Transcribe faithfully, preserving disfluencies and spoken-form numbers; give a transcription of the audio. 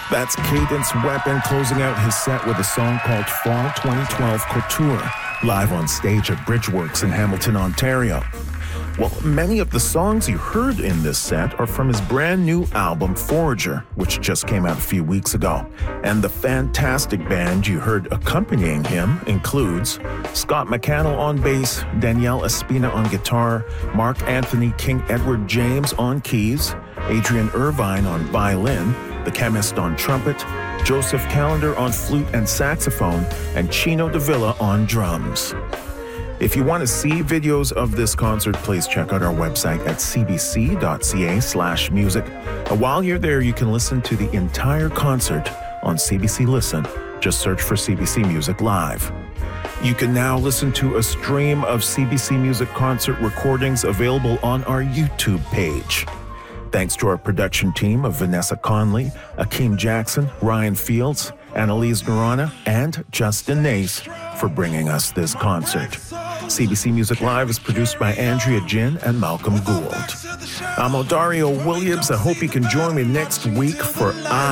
That's Cadence Weapon closing out his set with a song called Fall twenty twelve Couture, live on stage at Bridgeworks in Hamilton, Ontario. Well, many of the songs you heard in this set are from his brand new album, Forager, which just came out a few weeks ago. And the fantastic band you heard accompanying him includes Scott McCannell on bass, Danielle Espina on guitar, Mark Anthony King Edward James on keys, Adrian Irvine on violin, The Chemist on trumpet, Joseph Callender on flute and saxophone, and Chino Davila on drums. If you want to see videos of this concert, please check out our website at cbc.ca slash music. And while you're there, you can listen to the entire concert on C B C Listen. Just search for C B C Music Live. You can now listen to a stream of C B C Music concert recordings available on our YouTube page. Thanks to our production team of Vanessa Conley, Akeem Jackson, Ryan Fields, Annalise Norana, and Justin Nace for bringing us this concert. C B C Music Live is produced by Andrea Jin and Malcolm Gould. I'm Odario Williams. I hope you can join me next week for I